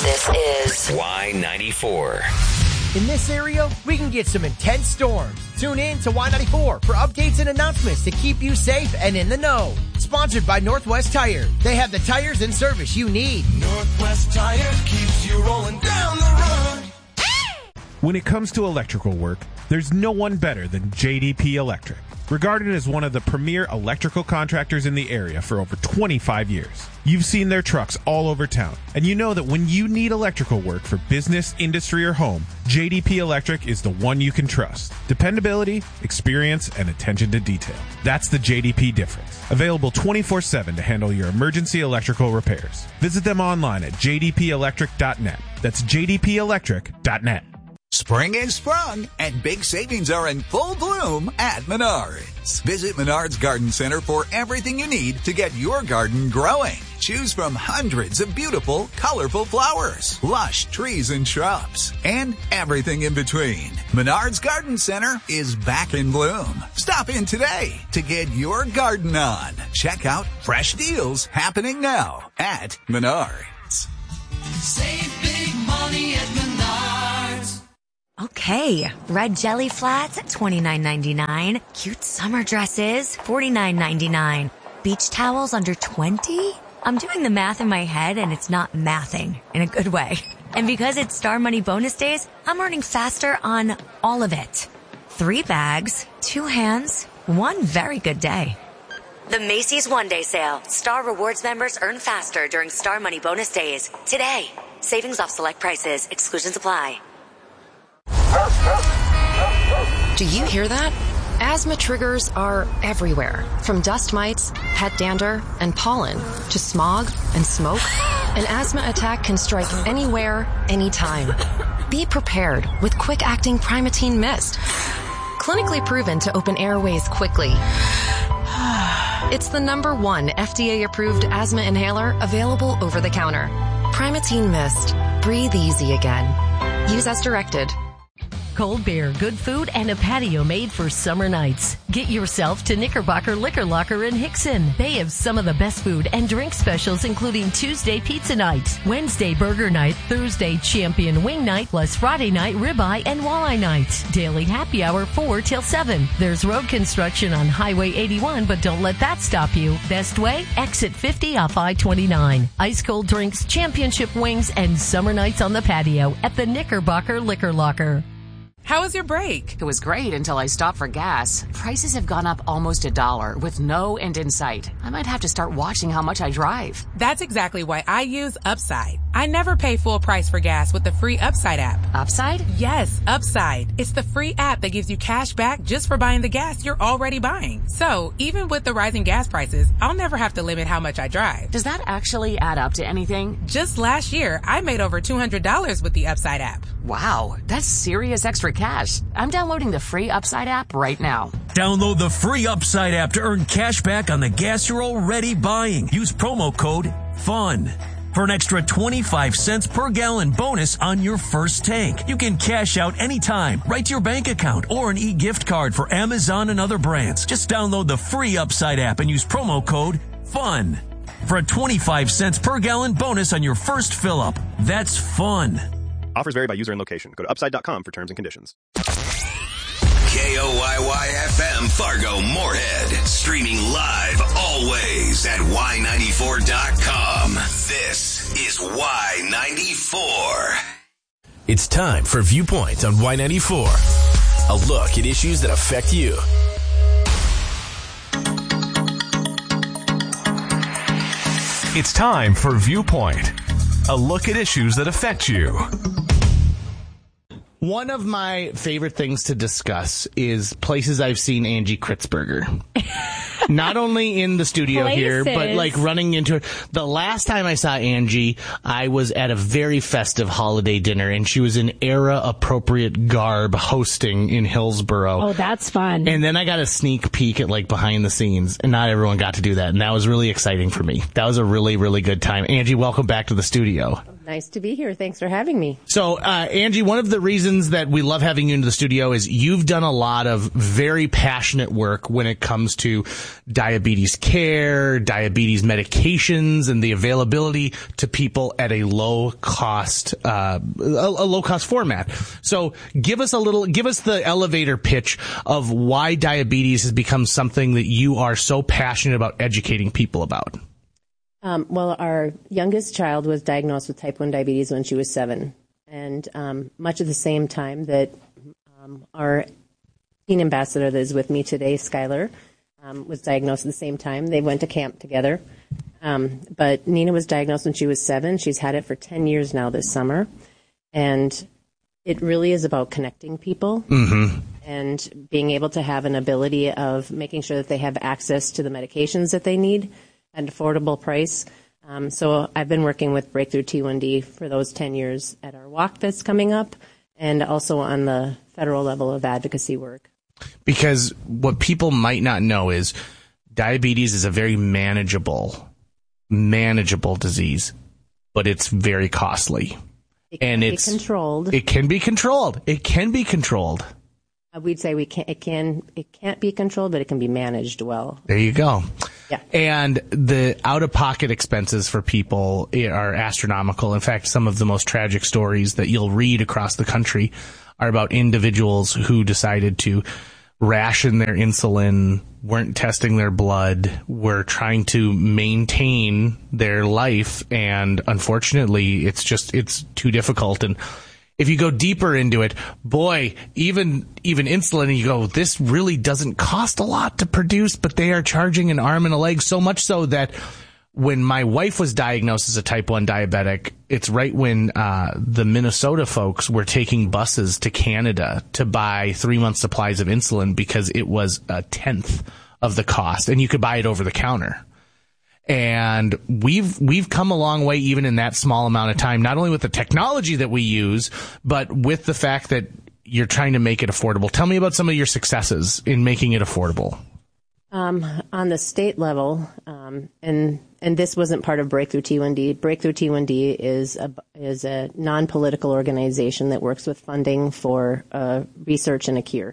This is Y94. In this area, we can get some intense storms. Tune in to Y94 for updates and announcements to keep you safe and in the know. Sponsored by Northwest Tire. They have the tires and service you need. Northwest Tire keeps you rolling down the road. When it comes to electrical work, there's no one better than JDP Electric. Regarded as one of the premier electrical contractors in the area for over 25 years. You've seen their trucks all over town, and you know that when you need electrical work for business, industry, or home, JDP Electric is the one you can trust. Dependability, experience, and attention to detail. That's the JDP difference. Available 24/7 to handle your emergency electrical repairs. Visit them online at jdpelectric.net. That's jdpelectric.net. Spring is sprung, and big savings are in full bloom at Menards. Visit Menards Garden Center for everything you need to get your garden growing. Choose from hundreds of beautiful, colorful flowers, lush trees and shrubs, and everything in between. Menards Garden Center is back in bloom. Stop in today to get your garden on. Check out fresh deals happening now at Menards. Save big money at Menards. Okay, red jelly flats at $29.99. Cute summer dresses, $49.99. Beach towels under $20? I'm doing the math in my head and it's not mathing in a good way. And because it's Star Money bonus days, I'm earning faster on all of it. 3 bags, 2 hands, 1 very good day. The Macy's One Day Sale. Star Rewards members earn faster during Star Money bonus days. Today. Savings off select prices. Exclusions apply. Do you hear that? Asthma triggers are everywhere, from dust mites, pet dander, and pollen, to smog and smoke. An asthma attack can strike anywhere, anytime. Be prepared with quick-acting Primatene Mist. Clinically proven to open airways quickly. It's the #1 FDA-approved asthma inhaler available over the counter. Primatene Mist. Breathe easy again. Use as directed. Cold beer, good food, and a patio made for summer nights. Get yourself to Knickerbocker Liquor Locker in Hickson. They have some of the best food and drink specials, including Tuesday pizza night, Wednesday burger night, Thursday champion wing night, plus Friday night ribeye and walleye night. Daily happy hour 4 till 7. There's road construction on Highway 81, but don't let that stop you. Best way? Exit 50 off I-29. Ice cold drinks, championship wings, and summer nights on the patio at the Knickerbocker Liquor Locker. How was your break? It was great until I stopped for gas. Prices have gone up almost $1 with no end in sight. I might have to start watching how much I drive. That's exactly why I use Upside. I never pay full price for gas with the free Upside app. Upside? Yes, Upside. It's the free app that gives you cash back just for buying the gas you're already buying. So even with the rising gas prices, I'll never have to limit how much I drive. Does that actually add up to anything? Just last year, I made over $200 with the Upside app. Wow, that's serious extra cash. I'm downloading the free Upside app right now. Download the free Upside app to earn cash back on the gas you're already buying. Use promo code FUN for an extra 25 cents per gallon bonus on your first tank. You can cash out anytime, right to your bank account, or an e-gift card for Amazon and other brands. Just download the free Upside app and use promo code FUN for a 25 cents per gallon bonus on your first fill-up. That's fun. Offers vary by user and location. Go to upside.com for terms and conditions. KOYY-FM Fargo Moorhead. Streaming live always at Y94.com. This is Y94. It's time for Viewpoint on Y94. A look at issues that affect you. It's time for Viewpoint. A look at issues that affect you. One of my favorite things to discuss is places I've seen Angie Kritzberger. Not only in the studio here, but like running into her. The last time I saw Angie, I was at a very festive holiday dinner, and she was in era-appropriate garb hosting in Hillsboro. Oh, that's fun. And then I got a sneak peek at like behind the scenes, and not everyone got to do that, and that was really exciting for me. That was a really, really good time. Angie, welcome back to the studio. Nice to be here. Thanks for having me. So, Angie, one of the reasons that we love having you into the studio is you've done a lot of very passionate work when it comes to diabetes care, diabetes medications, and the availability to people at a low cost, a low cost format. So, give us the elevator pitch of why diabetes has become something that you are so passionate about educating people about. Well, our youngest child was diagnosed with type 1 diabetes when she was 7. And much of the same time that our teen ambassador that is with me today, Skylar, was diagnosed at the same time. They went to camp together. But Nina was diagnosed when she was 7. She's had it for 10 years now this summer. And it really is about connecting people and being able to have an ability of making sure that they have access to the medications that they need at an affordable price. So I've been working with Breakthrough T1D for those 10 years at our walk that's coming up and also on the federal level of advocacy work. Because what people might not know is diabetes is a very manageable disease, but it's very costly. It can be controlled. It can be controlled. It can be controlled. We'd say it can't be controlled, but it can be managed well. There you go. Yeah. And the out-of-pocket expenses for people are astronomical. In fact, some of the most tragic stories that you'll read across the country are about individuals who decided to ration their insulin, weren't testing their blood, were trying to maintain their life, and unfortunately, it's too difficult. And if you go deeper into it, boy, even insulin, you go, this really doesn't cost a lot to produce, but they are charging an arm and a leg, so much so that when my wife was diagnosed as a type 1 diabetic, it's right when the Minnesota folks were taking buses to Canada to buy 3 months supplies of insulin because it was a tenth of the cost, and you could buy it over the counter. And we've come a long way even in that small amount of time, not only with the technology that we use, but with the fact that you're trying to make it affordable. Tell me about some of your successes in making it affordable. On the state level, and this wasn't part of Breakthrough T1D. Breakthrough T1D is a non-political organization that works with funding for research and a cure.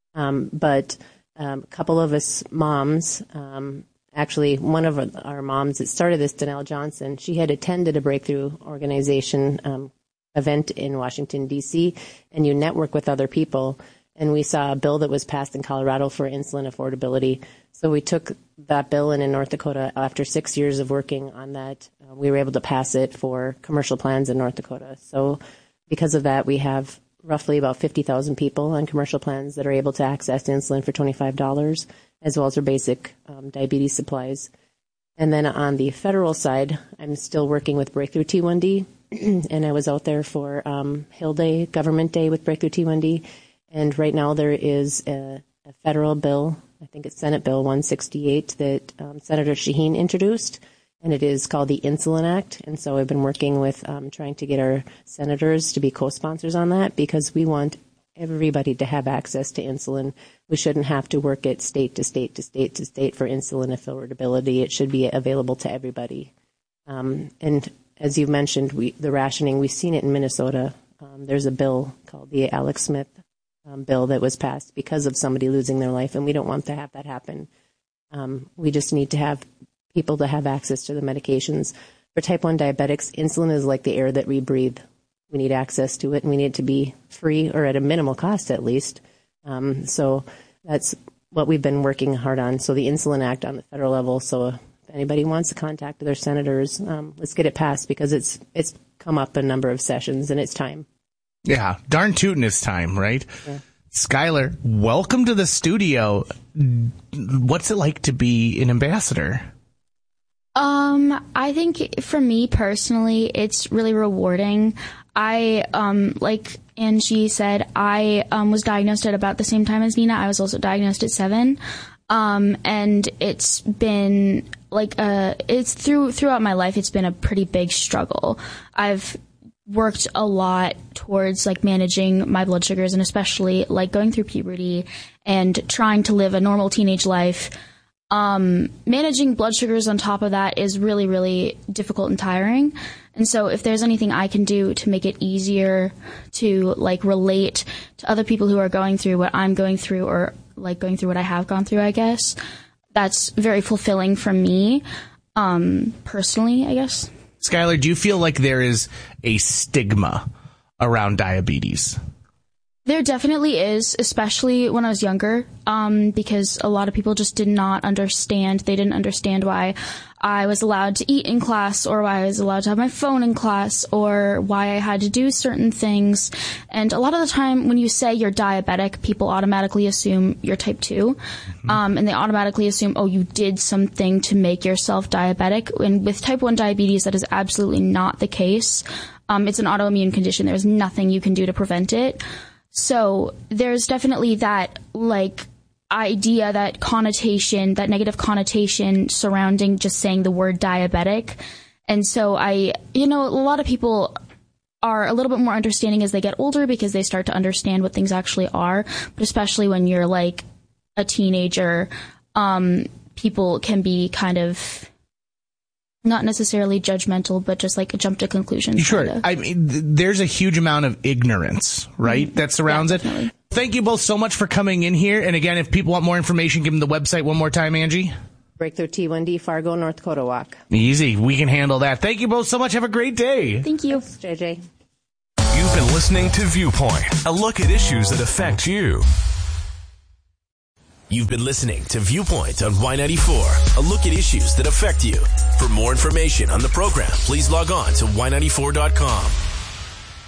But a couple of us moms, actually, one of our moms that started this, Danelle Johnson, she had attended a Breakthrough organization event in Washington, D.C., and you network with other people. And we saw a bill that was passed in Colorado for insulin affordability. So we took that bill, and in North Dakota, after 6 years of working on that, we were able to pass it for commercial plans in North Dakota. So because of that, we have roughly about 50,000 people on commercial plans that are able to access insulin for $25, as well as their basic diabetes supplies. And then on the federal side, I'm still working with Breakthrough T1D, and I was out there for Hill Day, Government Day with Breakthrough T1D. And right now there is a federal bill, I think it's Senate Bill 168, that Senator Shaheen introduced, and it is called the Insulin Act. And so I've been working with trying to get our senators to be co-sponsors on that, because we want everybody to have access to insulin. We shouldn't have to work at state to state to state to state for insulin affordability. It should be available to everybody. And as you mentioned, the rationing, we've seen it in Minnesota. There's a bill called the Alex Smith bill that was passed because of somebody losing their life, and we don't want to have that happen. We just need to have people to have access to the medications. For type 1 diabetics, insulin is like the air that we breathe. We need access to it, and we need it to be free or at a minimal cost at least. So that's what we've been working hard on. So the Insulin Act on the federal level. So if anybody wants to contact their senators, let's get it passed, because it's come up a number of sessions, and it's time. Yeah, darn tootin' it's time, right? Yeah. Skylar, welcome to the studio. What's it like to be an ambassador? I think for me personally, it's really rewarding. I, like Angie said, I was diagnosed at about the same time as Nina. I was also diagnosed at 7. And it's been like, it's throughout my life, it's been a pretty big struggle. I've worked a lot towards like managing my blood sugars, and especially like going through puberty and trying to live a normal teenage life. Managing blood sugars on top of that is really, really difficult and tiring. And so if there's anything I can do to make it easier to like relate to other people who are going through what I'm going through, or like going through what I have gone through, I guess, that's very fulfilling for me, personally, I guess. Skylar, do you feel like there is a stigma around diabetes? There definitely is, especially when I was younger, because a lot of people just did not understand. They didn't understand why I was allowed to eat in class, or why I was allowed to have my phone in class, or why I had to do certain things. And a lot of the time when you say you're diabetic, people automatically assume you're type 2. And they automatically assume, oh, you did something to make yourself diabetic. And with type 1 diabetes, that is absolutely not the case. It's an autoimmune condition. There's nothing you can do to prevent it. So there's definitely that like idea, that connotation, that negative connotation surrounding just saying the word diabetic. And so a lot of people are a little bit more understanding as they get older, because they start to understand what things actually are. But especially when you're like a teenager, people can be kind of not necessarily judgmental, but just like jump to conclusions. Sure. Kind of. I mean, there's a huge amount of ignorance, right, that surrounds it. Thank you both so much for coming in here. And again, if people want more information, give them the website one more time, Angie. Breakthrough T1D, Fargo, North Dakota Walk. Easy. We can handle that. Thank you both so much. Have a great day. Thank you. Thanks, JJ. You've been listening to Viewpoint, a look at issues that affect you. You've been listening to Viewpoint on Y94, a look at issues that affect you. For more information on the program, please log on to Y94.com.